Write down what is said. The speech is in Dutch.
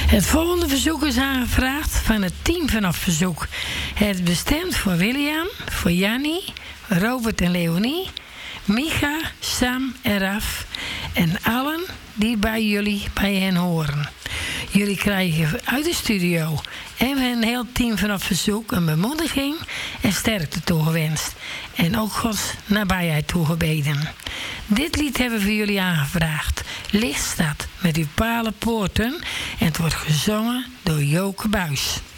Het volgende verzoek is aangevraagd van het team vanaf Verzoek. Het is bestemd voor William, voor Jannie, Robert en Leonie, Micha, Sam en Raf en allen die bij hen horen. Jullie krijgen uit de studio en een heel team vanaf Verzoek een bemoediging en sterkte toegewenst. En ook Gods nabijheid toegebeden. Dit lied hebben we voor jullie aangevraagd. Lichtstad met uw palen poorten. En het wordt gezongen door Joke Buis.